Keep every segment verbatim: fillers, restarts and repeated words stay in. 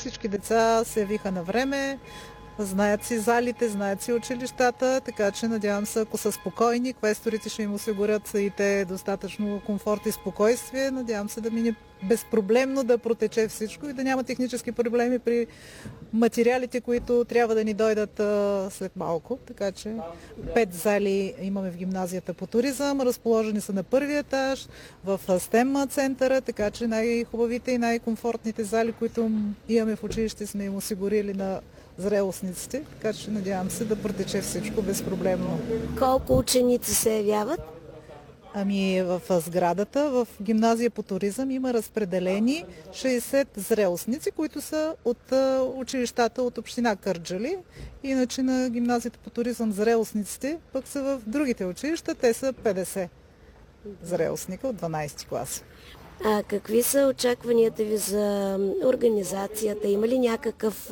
Всички деца се явиха на време, знаят си залите, знаят си училищата, така че надявам се, ако са спокойни, квесторите ще им осигурят и те достатъчно комфорт и спокойствие. Надявам се да мине безпроблемно, да протече всичко и да няма технически проблеми при материалите, които трябва да ни дойдат а, след малко. Така че пет зали имаме в гимназията по туризъм, разположени са на първия етаж, в STEM центъра, така че най-хубавите и най-комфортните зали, които имаме в училище, сме им осигурили на зрелостниците, така че надявам се да протече всичко безпроблемно. Колко ученици се явяват? Ами в сградата, в гимназия по туризъм има разпределени шейсет зрелостници, които са от училищата от община Кърджали. Иначе на гимназията по туризъм зрелостниците пък са в другите училища, те са петдесет зрелостника от дванадесети клас. А какви са очакванията ви за организацията? Има ли някакъв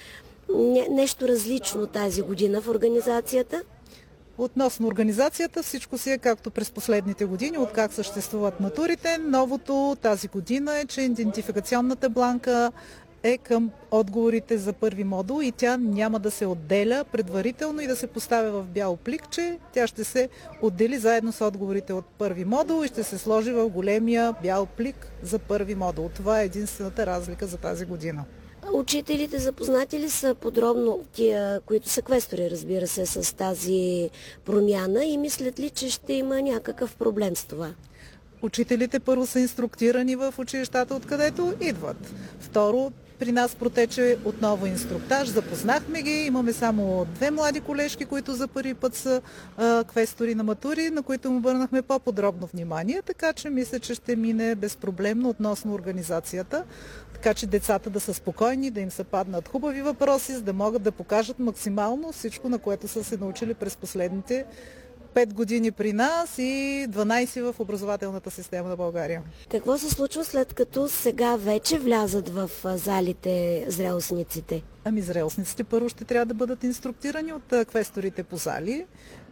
не, нещо различно тази година в организацията? Относно организацията, всичко си е както през последните години, от как съществуват матурите. Новото тази година е, че идентификационната бланка е към отговорите за първи модул и тя няма да се отделя предварително и да се поставя в бяло пликче. Тя ще се отдели заедно с отговорите от първи модул и ще се сложи в големия бял плик за първи модул. Това е единствената разлика за тази година. Учителите запознати ли са подробно, тия, които са квестори, разбира се, с тази промяна и мислят ли, че ще има някакъв проблем с това? Учителите първо са инструктирани в училищата, откъдето идват. Второ, при нас протече отново инструктаж, запознахме ги, имаме само две млади колежки, които за първи път са а, квестори на матури, на които му обърнахме по-подробно внимание, така че мисля, че ще мине безпроблемно относно организацията, така че децата да са спокойни, да им се паднат хубави въпроси, за да могат да покажат максимално всичко, на което са се научили през последните пет години при нас и дванадесет в образователната система на България. Какво се случва след като сега вече влязат в залите зрелостниците? Ами зрелостниците първо ще трябва да бъдат инструктирани от квесторите по зали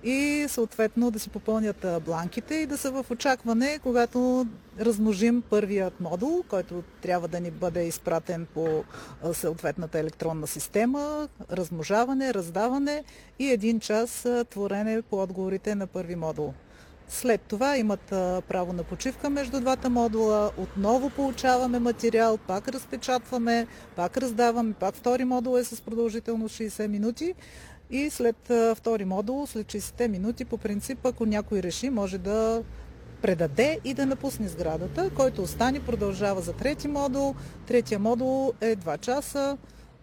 и съответно да си попълнят бланките и да са в очакване, когато размножим първият модул, който трябва да ни бъде изпратен по съответната електронна система, размножаване, раздаване и един час творене по отговорите на първи модул. След това имат право на почивка между двата модула, отново получаваме материал, пак разпечатваме, пак раздаваме, пак втори модул е с продължителност шейсет минути и след втори модул, след шейсет минути, по принцип, ако някой реши, може да предаде и да напусне сградата, който остане, продължава за трети модул. Третия модул е два часа,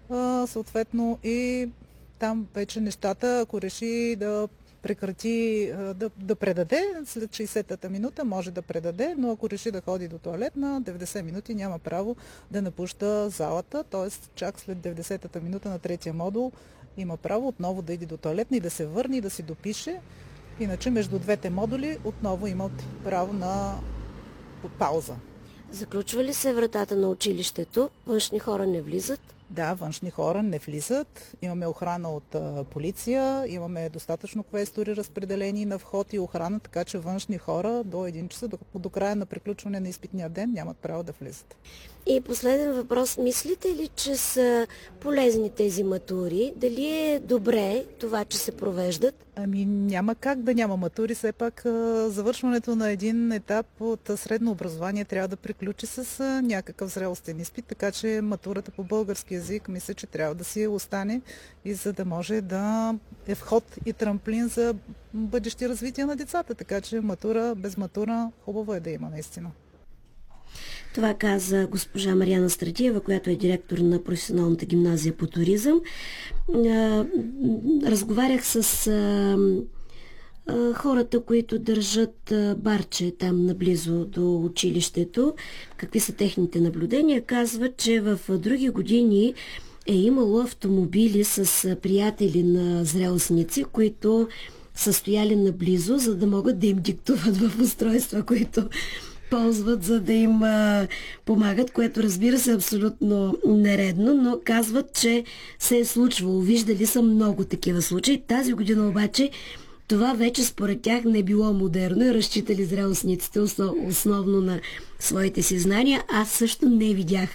съответно и там вече нещата, ако реши да прекрати, да, да предаде, след шейсетата минута може да предаде, но ако реши да ходи до тоалет на деветдесет минути няма право да напуща залата, т.е. чак след деветдесетата минута на третия модул има право отново да иде до тоалетна и да се върне и да си допише. Иначе между двете модули отново имат право на пауза. Заключва ли се вратата на училището? Външни хора не влизат? Да, външни хора не влизат. Имаме охрана от а, полиция, имаме достатъчно квестори разпределени на вход и охрана, така че външни хора до един часа, до, до края на приключване на изпитния ден нямат право да влизат. И последен въпрос. Мислите ли, че са полезни тези матури? Дали е добре това, че се провеждат? Ами няма как да няма матури. Все пак а, завършването на един етап от средно образование трябва да приключи с а, някакъв зрелостен изпит, така че матурата по български език мисля, че трябва да си остане и за да може да е вход и трамплин за бъдещи развитие на децата. Така че матура, без матура хубаво е да има наистина. Това каза госпожа Мариана Стратиева, която е директор на професионалната гимназия по туризъм. Разговарях с хората, които държат барче там наблизо до училището. Какви са техните наблюдения? Казват, че в други години е имало автомобили с приятели на зрелостници, които са стояли наблизо, за да могат да им диктуват в устройства, които ползват, за да им а, помагат, което разбира се е абсолютно нередно, но казват, че се е случвало. Виждали са много такива случаи. Тази година обаче това вече според тях не било модерно и разчитали зрелостниците основ, основно на своите си знания. Аз също не видях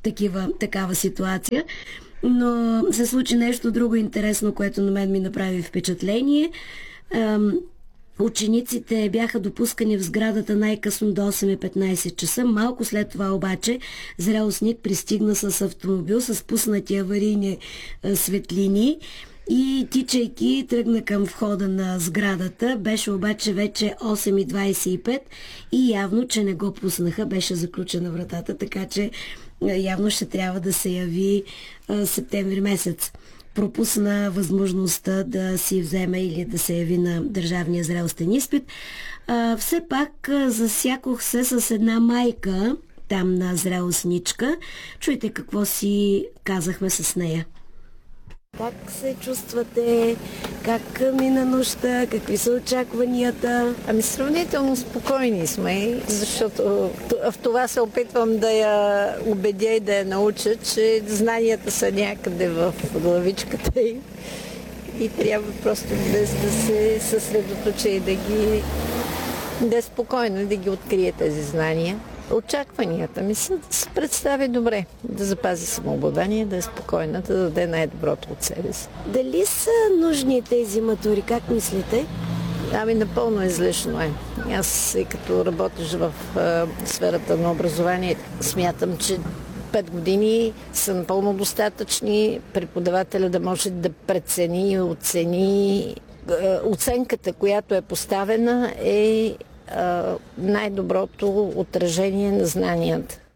такива, такава ситуация. Но се случи нещо друго интересно, което на мен ми направи впечатление. Учениците бяха допускани в сградата най-късно до осем и петнайсет часа. Малко след това обаче зрелостник пристигна с автомобил с пуснати аварийни светлини и тичайки тръгна към входа на сградата. Беше обаче вече осем и двайсет и пет и явно, че не го пуснаха. Беше заключена вратата, така че явно ще трябва да се яви а, септември месец. Пропусна възможността да си вземе или да се яви на държавния зрелостен изпит. А, все пак а, засякох се с една майка там на зрелостничка. Чуйте какво си казахме с нея. Как се чувствате? Как мина нощта? Какви са очакванията? Ами сравнително спокойни сме, защото в това се опитвам да я убедя и да я науча, че знанията са някъде в главичката й и трябва просто да, да се съсредоточи и да ги да е спокойно да ги открие тези знания. Очакванията ми са да се представи добре, да запази самообладание, да е спокойна, да даде най-доброто от себе си. Дали са нужни тези матури? Как мислите? Ами напълно излишно е. Аз, и като работиш в а, сферата на образование, смятам, че пет години са напълно достатъчни преподавателя да може да прецени и оцени. Оценката, която е поставена, е най-доброто отражение на знанията.